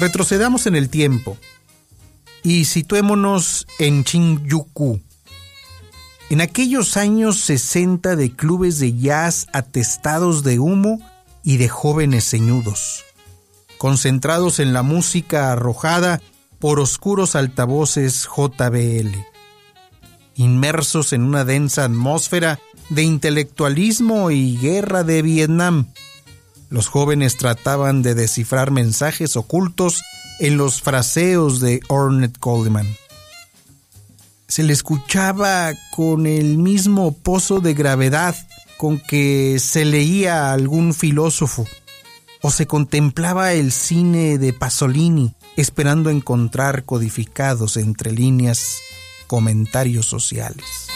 Retrocedamos en el tiempo y situémonos en Shinjuku. En aquellos años 60 de clubes de jazz atestados de humo y de jóvenes ceñudos, concentrados en la música arrojada por oscuros altavoces JBL, inmersos en una densa atmósfera de intelectualismo y guerra de Vietnam. Los jóvenes trataban de descifrar mensajes ocultos en los fraseos de Ornette Coleman. Se le escuchaba con el mismo pozo de gravedad con que se leía a algún filósofo, o se contemplaba el cine de Pasolini, esperando encontrar codificados entre líneas comentarios sociales.